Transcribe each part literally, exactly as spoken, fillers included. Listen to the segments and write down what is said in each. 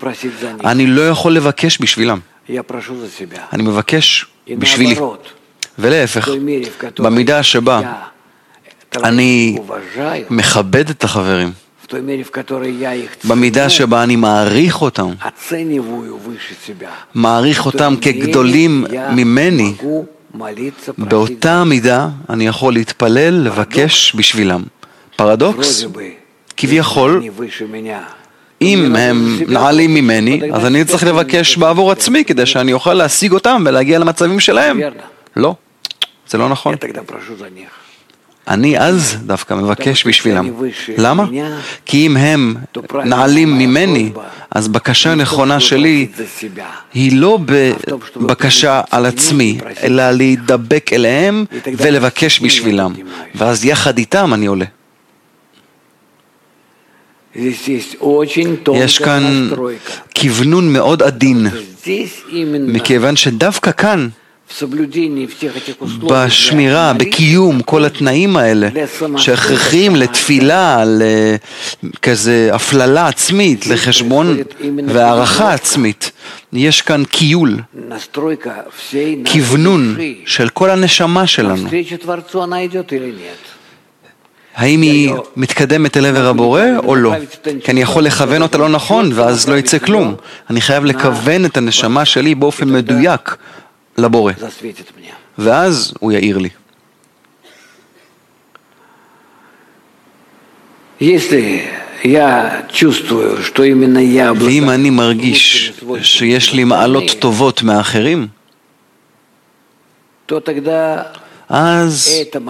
אני לא יכול לבקש בשבילם. אני מבקש בשבילי. ולהפך, במידה שבה אני מכבד את החברים, במידה שבה אני מעריך אותם, מעריך אותם כגדולים ממני, באותה מידה אני יכול להתפלל, לבקש בשבילם. פרדוקס? כביכול, אם הם נעלים ממני, אז אני צריך לבקש בעבור עצמי, כדי שאני אוכל להשיג אותם ולהגיע למצבים שלהם. לא, זה לא נכון. אני אז דווקא מבקש בשבילם. למה? כי אם הם נעלים ממני, אז בקשה נכונה שלי היא לא בבקשה על עצמי, אלא להידבק אליהם ולבקש בשבילם. ואז יחד איתם אני עולה. יש כאן כיוונון מאוד עדין, מכיוון שדווקא כאן, בשמירה, בקיום כל התנאים האלה שהכרחיים לתפילה, לכזה הפללה עצמית, לחשבון והערכה עצמית, יש כאן קיול, כיוונון של כל הנשמה שלנו. האם היא מתקדמת אל עבר הבורא או לא? כי אני יכול לכוון אותה לא נכון ואז לא יצא כלום. אני חייב לכוון את הנשמה שלי באופן מדויק לבורא. ואז הוא יאיר לי. ואם אני מרגיש שיש לי מעלות טובות מאחרים, אז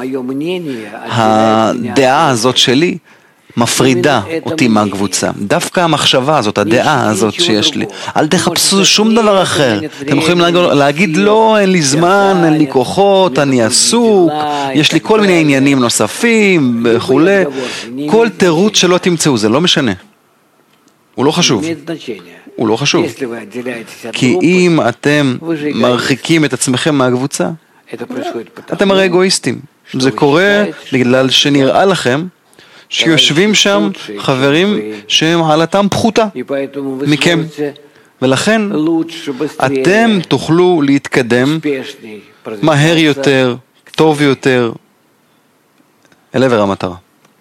הדעה הזאת שלי מפרידה אותי מהקבוצה. דווקא המחשבה הזאת, הדעה הזאת שיש לי. אל תחפשו שום דבר אחר. אתם יכולים להגיד לא, אין לי זמן, אין לי כוחות, אני עסוק, יש לי כל מיני עניינים נוספים וכו'. כל תירוץ שלא תמצאו, זה לא משנה. הוא לא חשוב. הוא לא חשוב. כי אם אתם מרחיקים את עצמכם מהקבוצה, אתם הרי אגואיסטים. זה קורה בגלל שנראה לכם שיושבים שם חברים שהם מעלתם פחותה מכם. ולכן אתם תוכלו להתקדם מהר יותר, טוב יותר, אל עבר המטרה.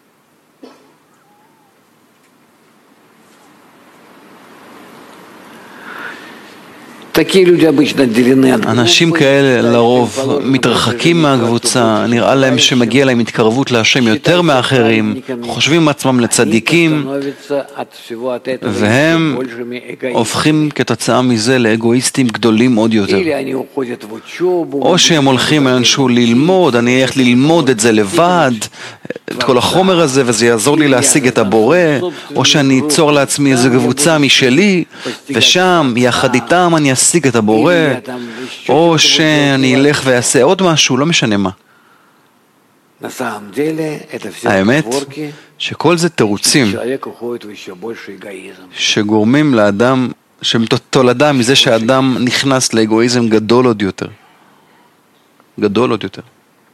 אנשים כאלה לרוב מתרחקים מהקבוצה, נראה להם שמגיע להם התקרבות להשם יותר מאחרים, חושבים עצמם לצדיקים, והם הופכים כתוצאה מזה לאגואיסטים גדולים עוד יותר. או שהם הולכים לאנשהו ללמוד, אני הולך ללמוד את זה לבד, את כל החומר הזה, וזה יעזור לי להשיג את הבורא, או שאני אצור לעצמי איזו קבוצה משלי, ושם יחד איתם אני אשיג את הבורא, או שאני אלך ויעשה עוד משהו, לא משנה מה. האמת שכל זה תירוצים שגורמים לאדם, שהם תולדה מזה שהאדם נכנס לאגואיזם גדול עוד יותר. גדול עוד יותר.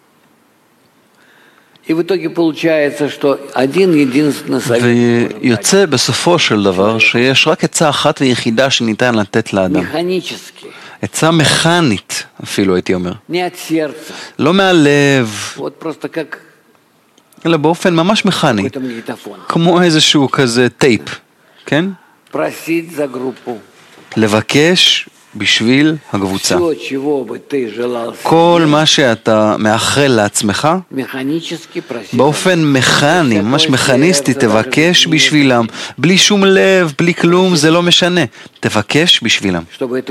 ויוצא בסופו של דבר שיש רק עצה אחת ויחידה שניתן לתת לאדם. עצה מכנית אפילו הייתי אומר. לא מהלב, אלא באופן ממש מכני. כמו איזשהו כזה טייפ, כן? לבקש בשביל הקבוצה. כל מה שאתה מאחל לעצמך, באופן מכני, ממש מכניסטי, תבקש בשבילם, בלי שום לב, בלי כלום, זה לא משנה. תבקש בשבילם.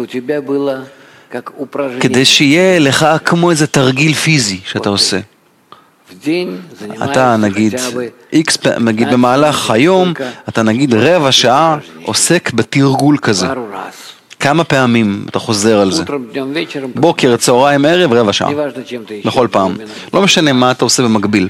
כדי שיהיה לך כמו איזה תרגיל פיזי שאתה עושה. אתה נגיד, X, נגיד במהלך היום, אתה נגיד רבע שעה עוסק בתרגול כזה. כמה פעמים אתה חוזר על זה? בוקר, צהריים, ערב, רבע שעה. בכל פעם. לא משנה מה אתה עושה במקביל.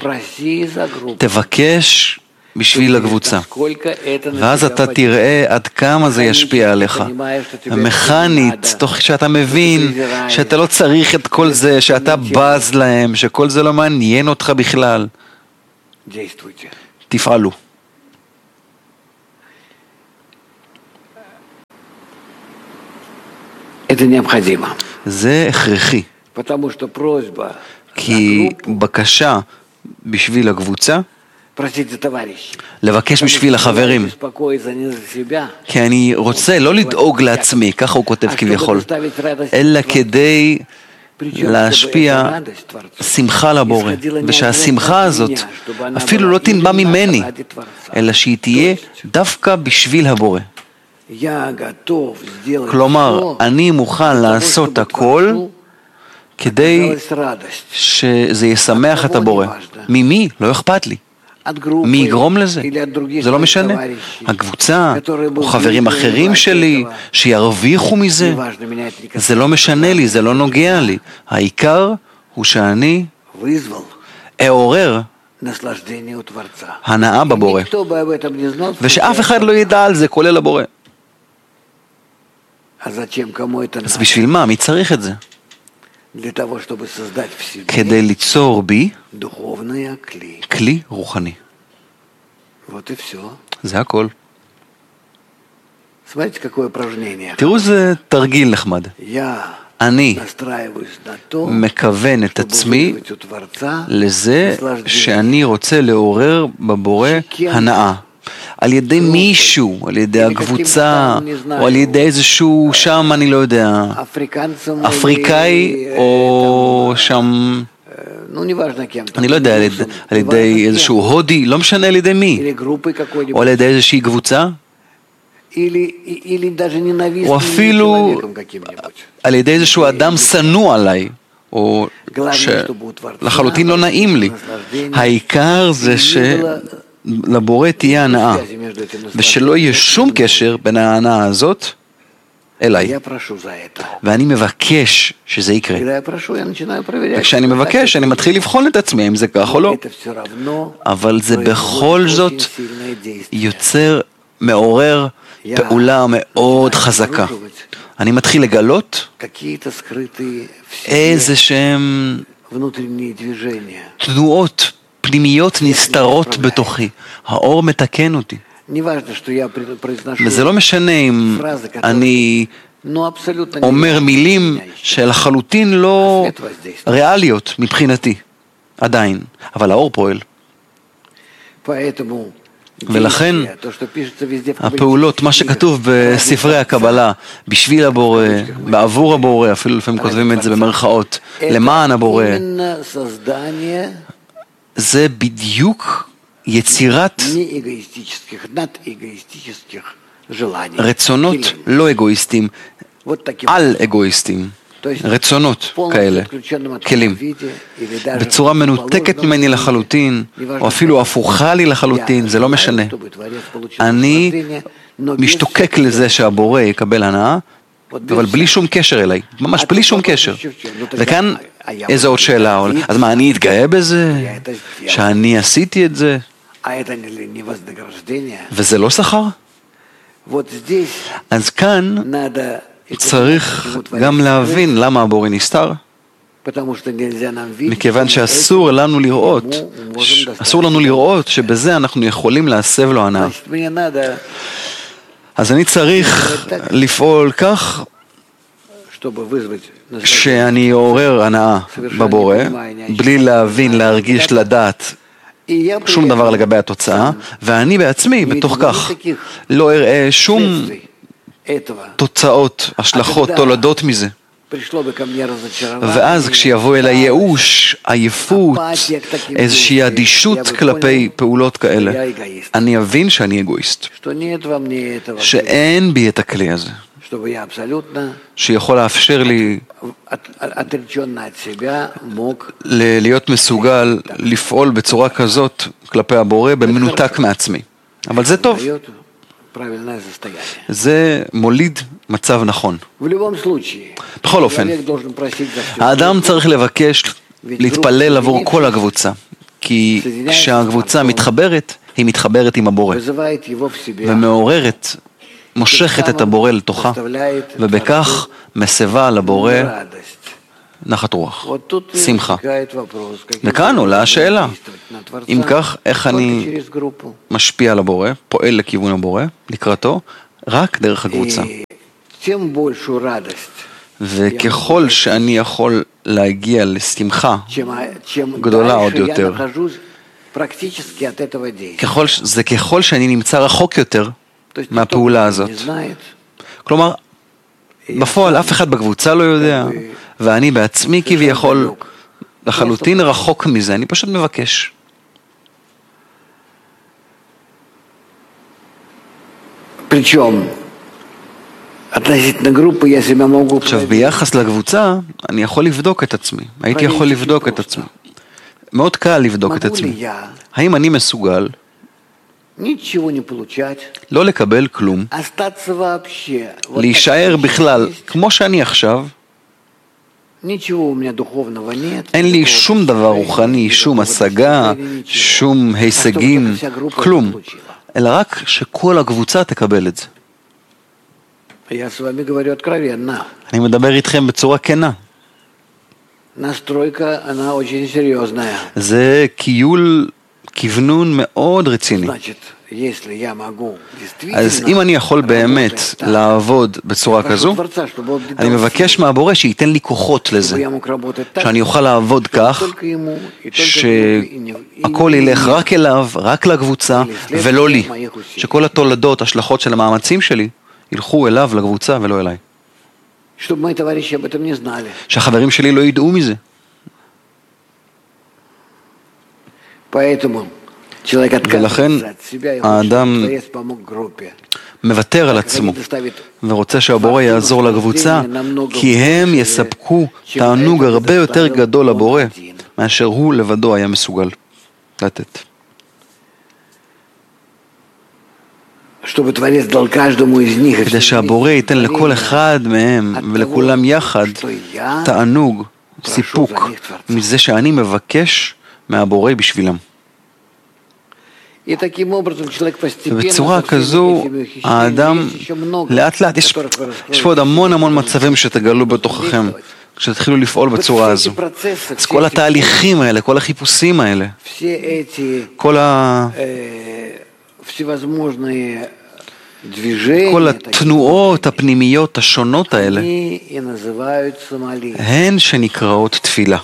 תבקש בשביל הקבוצה. ואז אתה תראה עד כמה זה ישפיע עליך. מכנית, תוך שאתה מבין שאתה לא צריך את כל זה, שאתה בז להם, שכל זה לא מעניין אותך בכלל. תפעלו. זה הכרחי. כי בקשה בשביל הקבוצה, לבקש בשביל החברים, כי אני רוצה לא לדאוג לעצמי, ככה הוא כותב כביכול, אלא כדי להשפיע שמחה לבורא, ושהשמחה הזאת אפילו לא תנבע ממני, אלא שהיא תהיה דווקא בשביל הבורא. כלומר, אני מוכן לעשות הכל כדי שזה ישמח את הבורא. ממי? לא אכפת לי. מי יגרום לזה? זה לא משנה. הקבוצה, או חברים אחרים שלי, שירוויחו מזה, זה לא משנה לי, זה לא נוגע לי. העיקר הוא שאני אעורר הנאה בבורא. ושאף אחד לא ידע על זה, כולל הבורא. אז בשביל מה? מי צריך את זה? כדי ליצור בי כלי רוחני. זה הכל. תראו, זה תרגיל נחמד. אני מכוון את עצמי לזה שאני רוצה לעורר בבורא הנאה. על ידי מישהו, על ידי הקבוצה, או על ידי איזשהו שם, אני לא יודע, אפריקאי, או שם, אני לא יודע, על ידי איזשהו הודי, לא משנה על ידי מי, או על ידי איזושהי קבוצה, או אפילו על ידי איזשהו אדם שנוא עליי, או שלחלוטין לא נעים לי. העיקר זה ש... לבורא תהיה הנאה, ושלא יהיה שום קשר בין ההנאה הזאת אליי. ואני מבקש שזה יקרה. וכשאני מבקש, אני מתחיל לבחון את עצמי, אם זה כך או לא. אבל זה בכל זאת יוצר, מעורר פעולה מאוד חזקה. אני מתחיל לגלות איזה שהם תנועות פנימיות נסתרות בתוכי. האור מתקן אותי. וזה לא משנה אם אני אומר מילים שלחלוטין לא ריאליות מבחינתי, עדיין. אבל האור פועל. ולכן הפעולות, מה שכתוב בספרי הקבלה, בשביל הבורא, בעבור הבורא, אפילו לפעמים כותבים את זה במרכאות, למען הבורא, זה בדיוק יצירת רצונות לא אגואיסטיים, על אגואיסטיים, רצונות כאלה, כלים, בצורה מנותקת ממני לחלוטין, או אפילו הפוכה לי לחלוטין, זה לא משנה. אני משתוקק לזה שהבורא יקבל הנאה, אבל בלי שום קשר אליי, ממש בלי שום קשר. וכאן איזו עוד שאלה, אז מה, אני אתגאה בזה? שאני עשיתי את זה? וזה לא שכר? אז כאן צריך גם להבין למה הבורא נסתר. מכיוון שאסור לנו לראות, אסור לנו לראות שבזה אנחנו יכולים להסב לו הנאה. אז אני צריך לפעול כך שאני אעורר הנאה בבורא, בלי להבין, להרגיש, לדעת שום דבר לגבי התוצאה, ואני בעצמי בתוך כך לא אראה שום תוצאות, השלכות, תולדות מזה. ואז כשיבוא אל הייאוש, עייפות, איזושהי אדישות כלפי פעולות כאלה, אני אבין שאני אגואיסט, שאין בי את הכלי הזה, שיכול לאפשר לי להיות מסוגל לפעול בצורה כזאת כלפי הבורא במנותק מעצמי. אבל זה טוב. זה מוליד מצב נכון. בכל אופן, האדם צריך לבקש להתפלל עבור כל הקבוצה, כי כשהקבוצה מתחברת, היא מתחברת עם הבורא, ומעוררת, מושכת את הבורא לתוכה, ובכך מסבה לבורא נחת רוח, שמחה. וכאן עולה השאלה, אם כך, איך אני משפיע על הבורא, פועל לכיוון הבורא, לקראתו, רק דרך הקבוצה. וככל שאני יכול להגיע לשמחה גדולה עוד יותר, ככל, זה ככל שאני נמצא רחוק יותר מהפעולה הזאת. כלומר, בפועל אף אחד בקבוצה לא יודע, ואני בעצמי כביכול לחלוטין רחוק מזה, אני פשוט מבקש. עכשיו, ביחס לקבוצה, אני יכול לבדוק את עצמי. הייתי יכול לבדוק את עצמי. מאוד קל לבדוק את עצמי. האם אני מסוגל לא לקבל כלום, להישאר בכלל כמו שאני עכשיו, אין לי שום דבר רוחני, שום השגה, שום הישגים, כלום, אלא רק שכל הקבוצה תקבל את זה. אני מדבר איתכם בצורה כנה. זה קיול, כיוונון מאוד רציני. אז אם אני יכול באמת לעבוד בצורה כזו, אני מבקש מהבורא שייתן לי כוחות לזה, שאני אוכל לעבוד כך, שהכל ילך רק אליו, רק לקבוצה, ולא לי. שכל התולדות, השלכות של המאמצים שלי, ילכו אליו, לקבוצה, ולא אליי. שהחברים שלי לא ידעו מזה. ולכן האדם מוותר על עצמו ורוצה שהבורא יעזור לקבוצה, כי הם יספקו תענוג הרבה יותר גדול לבורא מאשר הוא לבדו היה מסוגל לתת. כדי שהבורא ייתן לכל אחד מהם ולכולם יחד תענוג, סיפוק מזה שאני מבקש מהבורא בשבילם. ובצורה כזו האדם לאט לאט, יש, יש פה עוד המון המון מצבים שתגלו בתוככם כשתתחילו לפעול בצורה הזו. אז כל התהליכים האלה, כל החיפושים האלה, כל ה... כל התנועות הפנימיות השונות האלה, הן שנקראות תפילה.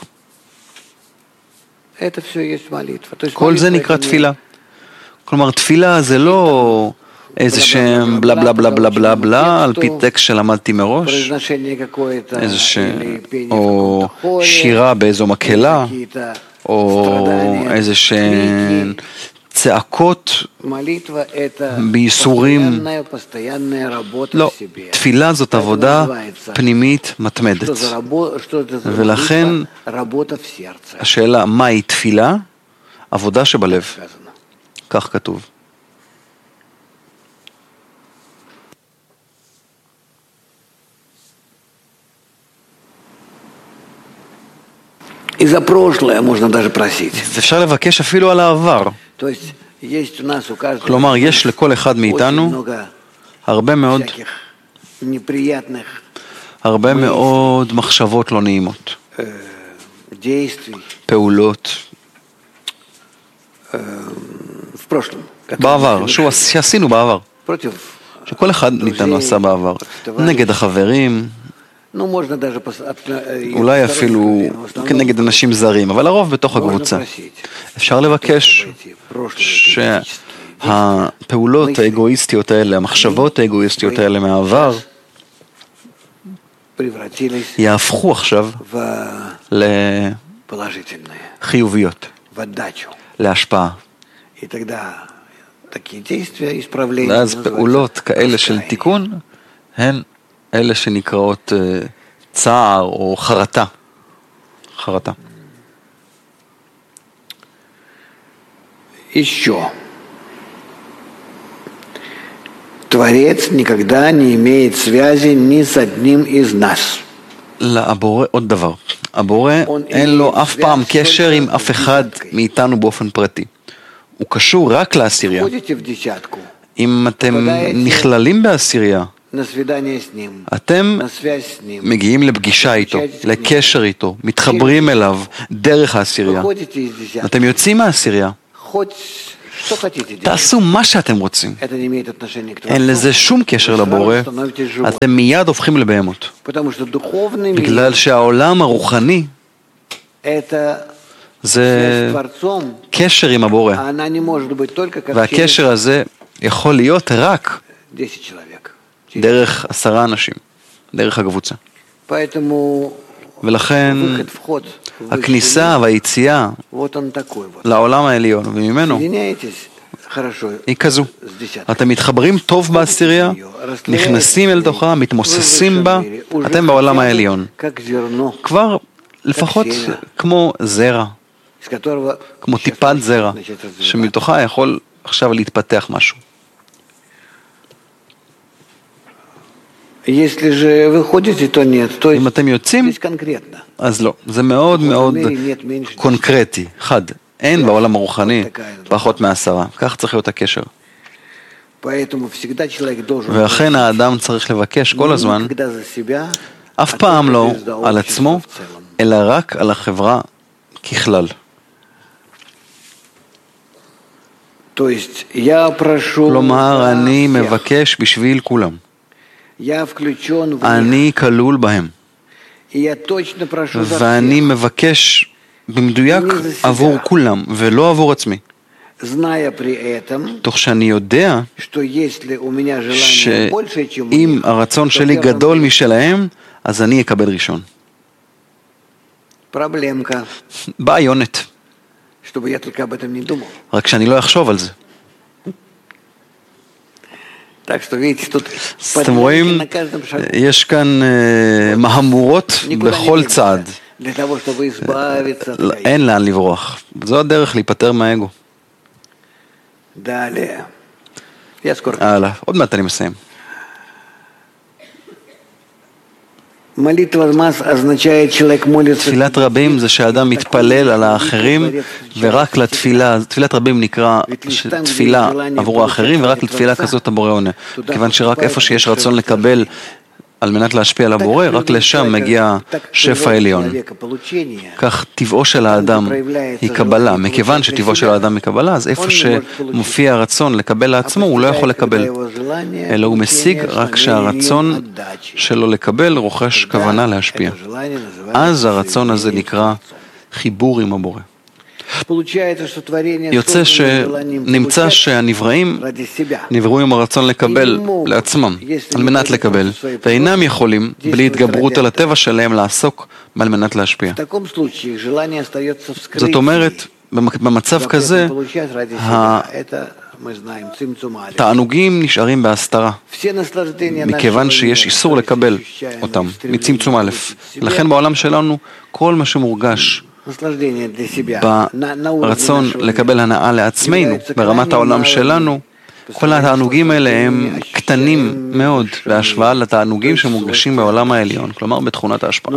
כל זה נקרא תפילה. כלומר, תפילה זה לא איזה שם בלה בלה בלה בלה בלה בלה, על פי טקסט שלמדתי מראש, איזה שם, או שירה באיזו מקהלה, או איזה שם צעקות בייסורים. לא, תפילה זאת עבודה פנימית מתמדת. ולכן השאלה, מהי תפילה? עבודה שבלב. כך כתוב. אפשר לבקש אפילו על העבר. כלומר, יש לכל אחד מאיתנו הרבה מאוד הרבה מאוד מחשבות לא נעימות, פעולות בעבר, שעשינו בעבר, שכל אחד מאיתנו עשה בעבר, נגד החברים, אולי אפילו כנגד אנשים זרים, אבל הרוב בתוך הקבוצה. אפשר לבקש שהפעולות האגואיסטיות האלה, המחשבות האגואיסטיות האלה מהעבר, יהפכו עכשיו לחיוביות, להשפעה. ואז פעולות כאלה של תיקון הן אלה שנקראות צער או חרטה. חרטה. Еще. Творец никогда не имеет связи ни с одним из нас. לבורא עוד דבר. הבורא אין לו אף פעם קשר עם אף אחד מאיתנו באופן פרטי. הוא קשור רק לעשירייה. אם אתם נכללים בעשירייה, אתם מגיעים לפגישה איתו, לקשר איתו, מתחברים אליו דרך העשירייה. אתם יוצאים מהעשירייה. תעשו מה שאתם רוצים. אין לזה שום קשר לבורא, אתם מיד הופכים לבהמות. בגלל שהעולם הרוחני זה קשר עם הבורא, והקשר הזה יכול להיות רק דרך עשרה אנשים, דרך הקבוצה. ולכן הכניסה והיציאה לעולם העליון וממנו היא כזו. אתם מתחברים טוב בעשירייה, נכנסים אל תוכה, מתמוססים בה, אתם בעולם העליון. כבר לפחות כמו זרע, כמו טיפת זרע, שמתוכה יכול עכשיו להתפתח משהו. אם אתם יוצאים, אז לא. זה מאוד מאוד קונקרטי. חד. אין בעולם הרוחני פחות מעשרה. כך צריך להיות הקשר. ואכן האדם צריך לבקש כל הזמן, אף פעם לא על עצמו, אלא רק על החברה ככלל. כלומר, אני מבקש בשביל כולם. אני כלול בהם. ואני מבקש במדויק עבור כולם, ולא עבור עצמי. תוך שאני יודע שאם הרצון שלי גדול משלהם, אז אני אקבל ראשון. בעיונת. רק שאני לא אחשוב על זה. אז אתם רואים, יש כאן מהמורות בכל צעד. אין לאן לברוח. זו הדרך להיפטר מהאגו. הלאה, עוד מעט אני מסיים. תפילת רבים זה שהאדם מתפלל על האחרים ורק לתפילה, תפילת רבים נקרא תפילה עבור האחרים ורק לתפילה כזאת הבורא עונה. כיוון שרק איפה שיש רצון לקבל על מנת להשפיע על הבורא, רק לשם מגיע שפע עליון. כך טבעו של האדם היא קבלה. מכיוון שטבעו של האדם היא קבלה, אז איפה שמופיע הרצון לקבל לעצמו, הוא לא יכול לקבל. אלא הוא משיג רק שהרצון שלו לקבל רוכש כוונה להשפיע. אז הרצון הזה נקרא חיבור עם הבורא. יוצא שנמצא שהנבראים נבראו עם הרצון לקבל לעצמם, על מנת לקבל, ואינם יכולים, בלי התגברות על הטבע שלהם, לעסוק על מנת להשפיע. זאת אומרת, במצב כזה, התענוגים נשארים בהסתרה, מכיוון שיש איסור לקבל אותם, מצמצום א'. לכן בעולם שלנו, כל מה שמורגש ברצון לקבל הנאה לעצמנו, ברמת העולם שלנו, כל התענוגים האלה הם קטנים מאוד בהשוואה לתענוגים שמורגשים בעולם העליון, כלומר בתכונת ההשפעה.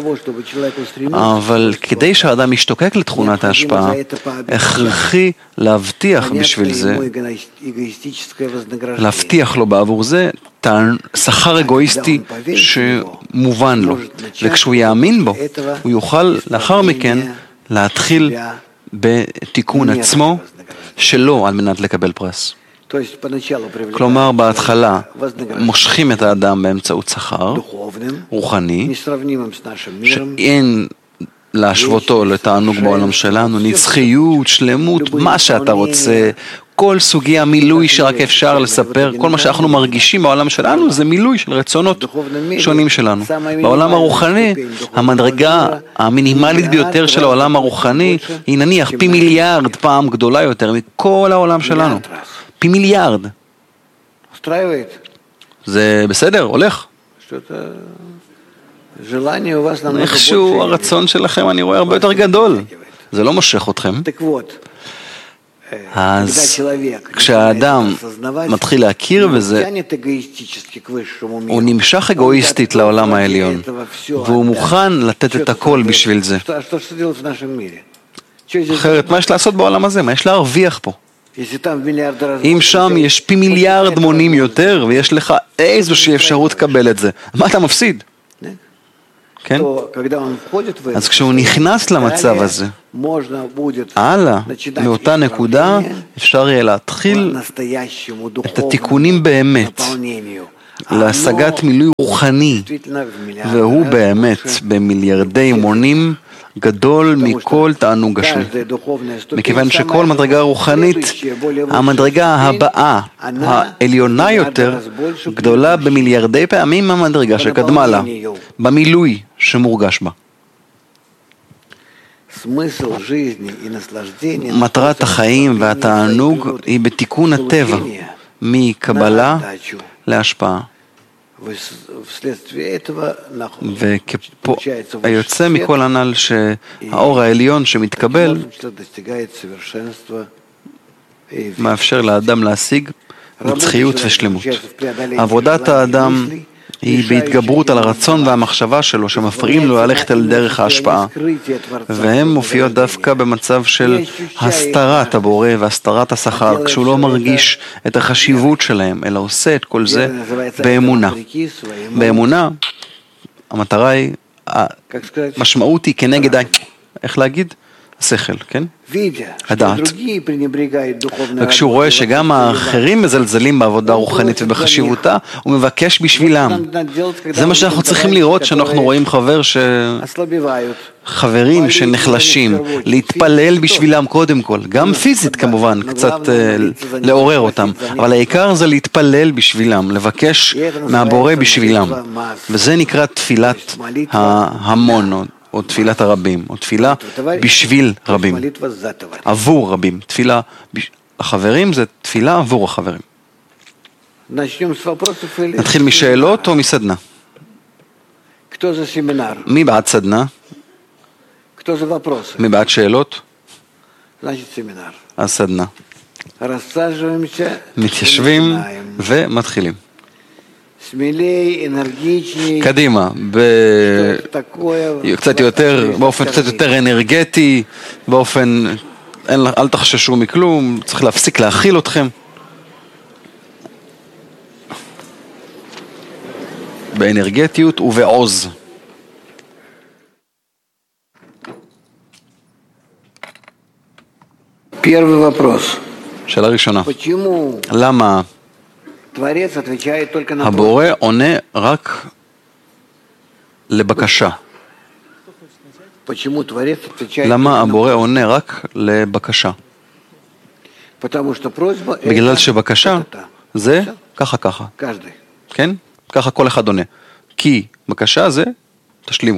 אבל כדי שהאדם ישתוקק לתכונת ההשפעה, הכרחי להבטיח בשביל זה, להבטיח לו בעבור זה, שכר אגואיסטי שמובן לו, וכשהוא יאמין בו, הוא יוכל לאחר מכן להתחיל בתיקון עצמו שלו על מנת לקבל פרס. כלומר, בהתחלה מושכים את האדם באמצעות שכר רוחני, שאין להשוותו לתענוג בעולם שלנו, נצחיות, שלמות, מה שאתה רוצה, כל סוגי המילוי שרק אפשר לספר, כל מה שאנחנו מרגישים בעולם שלנו זה מילוי של רצונות שונים שלנו. בעולם הרוחני, המדרגה המינימלית ביותר של העולם הרוחני היא נניח פי מיליארד פעם גדולה יותר מכל העולם שלנו. פי מיליארד. זה בסדר, הולך. איכשהו הרצון שלכם אני רואה הרבה יותר גדול. זה לא מושך אתכם. אז כשהאדם מתחיל להכיר בזה, הוא נמשך אגואיסטית לעולם העליון, והוא מוכן לתת את הכל בשביל זה. אחרת, מה יש לעשות בעולם הזה? מה יש להרוויח פה? אם שם יש פי מיליארד מונים יותר, ויש לך איזושהי אפשרות לקבל את זה, מה אתה מפסיד? כן? אז כשהוא נכנס למצב הזה, הלאה, מאותה נקודה אפשר יהיה להתחיל את התיקונים באמת, להשגת מילוי רוחני, והוא באמת במיליארדי מונים גדול מכל תענוג גשמי. מכיוון שכל מדרגה רוחנית, המדרגה הבאה, העליונה יותר, גדולה במיליארדי פעמים מהמדרגה שקדמה לה, במילוי שמורגש בה. מטרת החיים והתענוג היא בתיקון הטבע, מקבלה להשפעה. והיוצא מכל הנ"ל שהאור העליון שמתקבל מאפשר לאדם להשיג נצחיות ושלמות. עבודת האדם היא בהתגברות על הרצון והמחשבה שלו שמפריעים לו ללכת על דרך ההשפעה, והן מופיעות דווקא במצב של הסתרת הבורא והסתרת השכר, כשהוא לא מרגיש את החשיבות שלהם, אלא עושה את כל זה באמונה. באמונה המטרה היא, המשמעות היא כנגד, איך להגיד? השכל, כן? הדעת. וכשהוא רואה שגם האחרים מזלזלים בעבודה רוחנית ובחשיבותה, הוא מבקש בשבילם. זה מה שאנחנו צריכים לראות, שאנחנו רואים חבר ש... חברים שנחלשים, להתפלל בשבילם קודם כל, גם פיזית כמובן, קצת לעורר אותם, אבל העיקר זה להתפלל בשבילם, לבקש מהבורא בשבילם, וזה נקרא תפילת ההמון, או תפילת הרבים, או תפילה בשביל רבים, עבור רבים. תפילה החברים זה תפילה עבור החברים. נתחיל משאלות או מסדנה? מי בעד סדנה? מי בעד שאלות? אז סדנה. מתיישבים ומתחילים. קדימה, קצת יותר, באופן קצת יותר אנרגטי, באופן, אל תחששו מכלום, צריך להפסיק להכיל אתכם. באנרגטיות ובעוז. שאלה ראשונה. למה הבורא עונה רק לבקשה? למה הבורא עונה רק לבקשה? בגלל שבקשה זה ככה ככה. כן? ככה כל אחד עונה. כי בקשה זה תשלימו.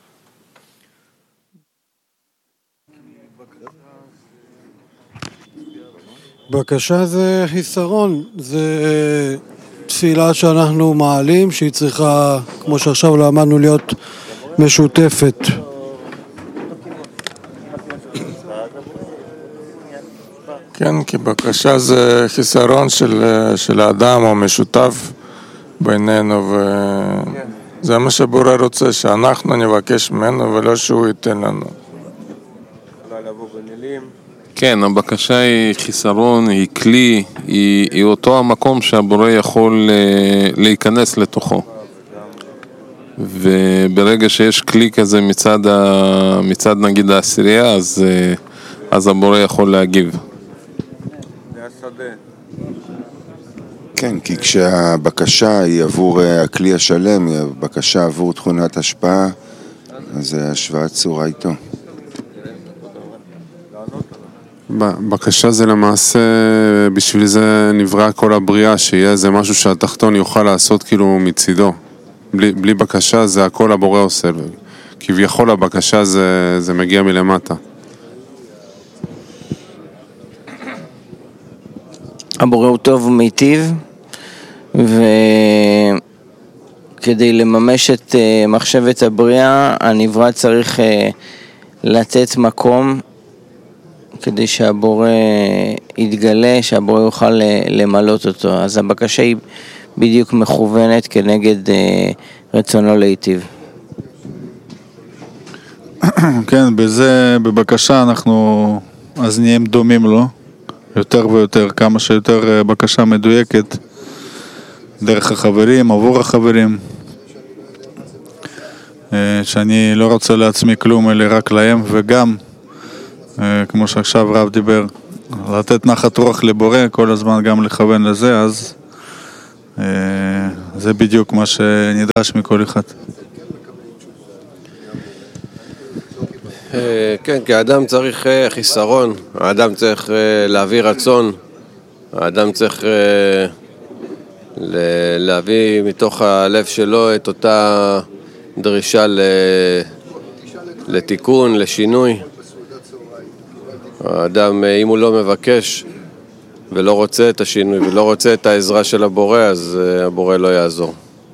בקשה זה חיסרון, זה תפילה שאנחנו מעלים, שהיא צריכה, כמו שעכשיו למדנו, להיות משותפת. כן, כי בקשה זה חיסרון של, של האדם או משותף בינינו, וזה מה שבורא רוצה, שאנחנו נבקש ממנו ולא שהוא ייתן לנו. כן, הבקשה היא חיסרון, היא כלי, היא, היא אותו המקום שהבורא יכול להיכנס לתוכו. וברגע שיש כלי כזה מצד, ה, מצד נגיד העשירייה, אז, אז הבורא יכול להגיב. כן, כי כשהבקשה היא עבור הכלי השלם, היא הבקשה עבור תכונת השפעה, אז זה השוואת צורה איתו. בקשה זה למעשה, בשביל זה נברא כל הבריאה, שיהיה איזה משהו שהתחתון יוכל לעשות כאילו מצידו. בלי, בלי בקשה זה הכל הבורא עושה. כביכול הבקשה זה, זה מגיע מלמטה. הבורא הוא טוב ומיטיב, וכדי לממש את מחשבת הבריאה, הנברא צריך לתת מקום כדי שהבורא יתגלה, שהבורא יוכל למלות אותו. אז הבקשה היא בדיוק מכוונת כנגד רצונו להיטיב. כן, בזה, בבקשה אנחנו אז נהיים דומים לו, יותר ויותר, כמה שיותר בקשה מדויקת, דרך החברים, עבור החברים. שאני לא רוצה לעצמי כלום אלא רק להם, וגם כמו שעכשיו רב דיבר, לתת נחת רוח לבורא, כל הזמן גם לכוון לזה, אז זה בדיוק מה שנדרש מכל אחד. כן, כי האדם צריך חיסרון, האדם צריך להביא רצון, האדם צריך להביא מתוך הלב שלו את אותה דרישה לתיקון, לשינוי. האדם, אם הוא לא מבקש ולא רוצה את השינוי ולא רוצה את העזרה של הבורא, אז הבורא לא יעזור.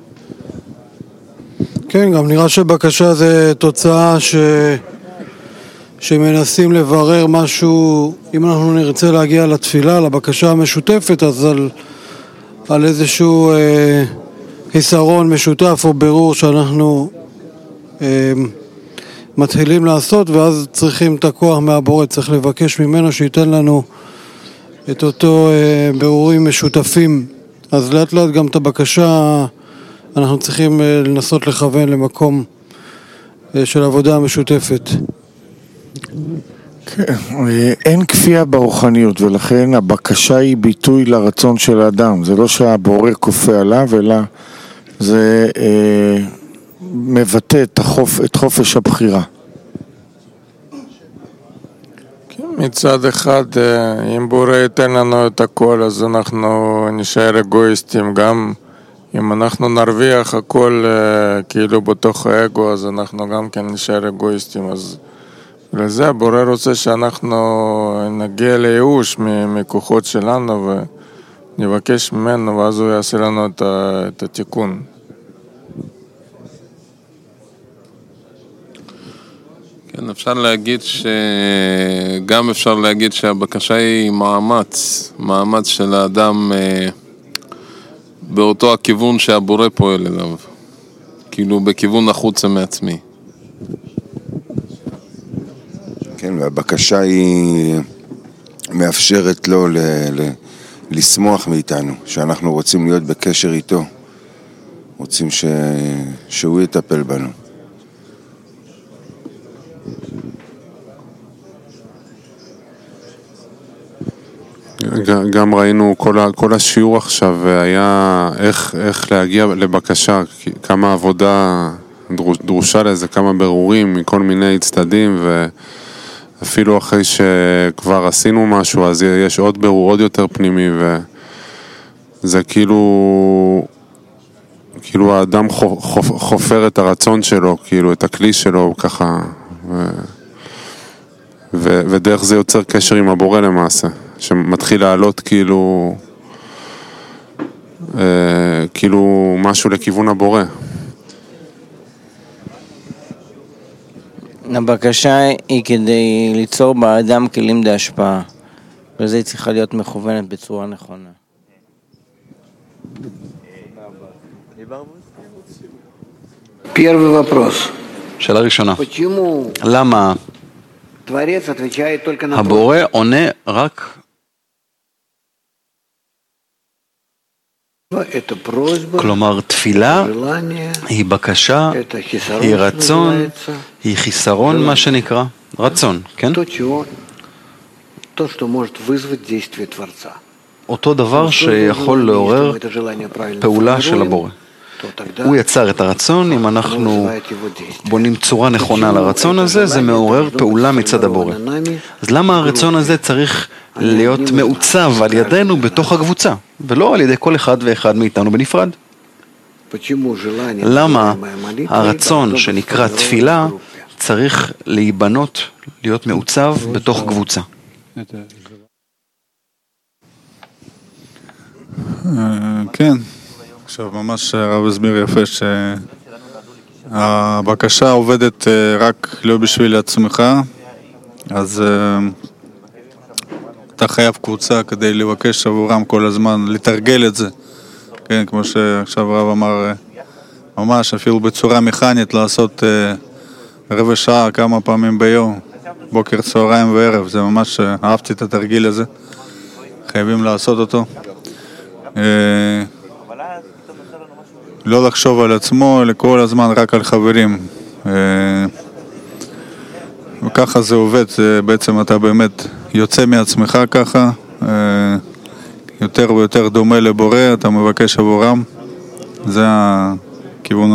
כן, גם נראה שבקשה זה תוצאה ש... שמנסים לברר משהו, אם אנחנו נרצה להגיע לתפילה, לבקשה המשותפת, אז על, על איזשהו אה, חיסרון משותף או ברור שאנחנו אה, מתחילים לעשות, ואז צריכים את הכוח מהבורא, צריך לבקש ממנו שייתן לנו את אותו אה, ברורים משותפים. אז לאט לאט גם את הבקשה אנחנו צריכים אה, לנסות לכוון למקום אה, של עבודה משותפת. כן, אין כפייה ברוחניות, ולכן הבקשה היא ביטוי לרצון של האדם. זה לא שהבורא כופה עליו, אלא זה אה, מבטא את, החופ, את חופש הבחירה. כן, מצד אחד, אם בורא ייתן לנו את הכל, אז אנחנו נשאר אגואיסטים. גם אם אנחנו נרוויח הכל אה, כאילו בתוך האגו, אז אנחנו גם כן נשאר אגואיסטים. אז לזה הבורא רוצה שאנחנו נגיע לייאוש מכוחות שלנו ונבקש ממנו, ואז הוא יעשה לנו את התיקון. כן, אפשר להגיד ש... גם אפשר להגיד שהבקשה היא מאמץ, מאמץ של האדם באותו הכיוון שהבורא פועל אליו, כאילו בכיוון החוצה מעצמי. כן, והבקשה היא מאפשרת לו ל- ל- לשמוח מאיתנו, שאנחנו רוצים להיות בקשר איתו, רוצים ש- שהוא יטפל בנו. גם ראינו כל, ה- כל השיעור עכשיו היה איך, איך להגיע לבקשה, כמה עבודה דרוש, דרושה לזה, כמה ברורים מכל מיני צדדים, ו... אפילו אחרי שכבר עשינו משהו, אז יש עוד ברור, עוד יותר פנימי, וזה כאילו, כאילו האדם חופר את הרצון שלו, כאילו את הכלי שלו, ככה, ו, ו, ודרך זה יוצר קשר עם הבורא למעשה, שמתחיל לעלות כאילו, כאילו משהו לכיוון הבורא. הבקשה היא כדי ליצור באדם כלים להשפעה, וזה צריכה להיות מכוונת בצורה נכונה. Первый вопрос. שאלה ראשונה. Почему למה Творец отвечает только на הבורא עונה רק это просьба, כלומר תפילה желание, היא בקשה, это хисарон, היא רצון, называется. היא חיסרון, מה שנקרא רצון, כן? То, чего, то, что может вызвать действие Творца. אותו דבר שיכול לעורר פעולה של הבורא. הוא יצר את הרצון, אם אנחנו בונים צורה נכונה לרצון הזה, זה מעורר פעולה מצד הבורא. אז למה הרצון הזה צריך להיות מעוצב על ידינו בתוך הקבוצה, ולא על ידי כל אחד ואחד מאיתנו בנפרד? למה הרצון שנקרא תפילה צריך להיבנות, להיות מעוצב בתוך קבוצה? כן, עכשיו ממש הרב הסביר יפה שהבקשה עובדת רק לא בשביל עצמך, אז אתה חייב קבוצה כדי לבקש עבורם כל הזמן, לתרגל את זה, כן, כמו שעכשיו הרב אמר, ממש אפילו בצורה מכנית לעשות רבע שעה כמה פעמים ביום, בוקר, צהריים וערב, זה ממש אהבתי את התרגיל הזה, חייבים לעשות אותו. לא לחשוב על עצמו, אלא כל הזמן רק על חברים. וככה זה עובד, בעצם אתה באמת יוצא מעצמך ככה, יותר ויותר דומה לבורא, אתה מבקש עבורם, זה הכיוון